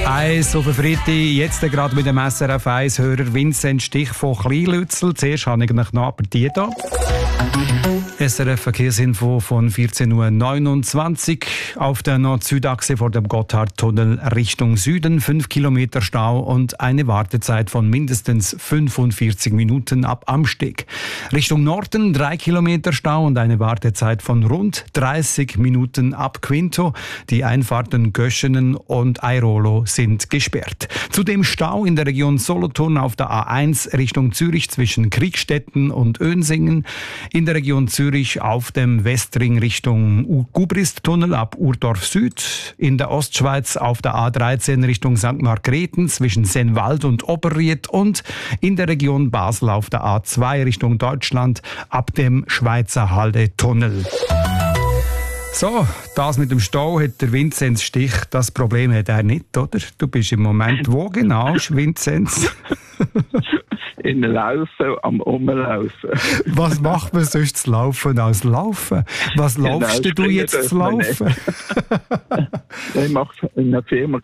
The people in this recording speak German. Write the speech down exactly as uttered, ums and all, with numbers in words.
eins auf den Freitag, jetzt gerade mit dem S R F eins-Hörer Vincent Stich von Kleinlützel. Zuerst habe ich noch Appetit da. S R F Verkehrsinfo von vierzehn Uhr neunundzwanzig auf der Nord-Süd-Achse vor dem Gotthardtunnel Richtung Süden. fünf Kilometer Stau und eine Wartezeit von mindestens fünfundvierzig Minuten ab Amsteg. Richtung Norden drei Kilometer Stau und eine Wartezeit von rund dreißig Minuten ab Quinto. Die Einfahrten Göschenen und Airolo sind gesperrt. Zudem Stau in der Region Solothurn auf der A eins Richtung Zürich zwischen Kriegstetten und Önsingen. In der Region Zürich auf dem Westring Richtung Gubristtunnel ab Urdorf Süd. In der Ostschweiz auf der A dreizehn Richtung Sankt Margrethen zwischen Sennwald und Oberried. Und in der Region Basel auf der A zwei Richtung Deutschland ab dem Schweizer Halde-Tunnel. So, das mit dem Stau hat der Vinzenz Stich. Das Problem hat er nicht, oder? Du bist im Moment wo genau, Vinzenz? In Laufen, am Umlaufen. Was macht man sonst zu laufen als Laufen? Was Genau, laufst du springen jetzt zu dürfen wir laufen? Ich mache in einer Firma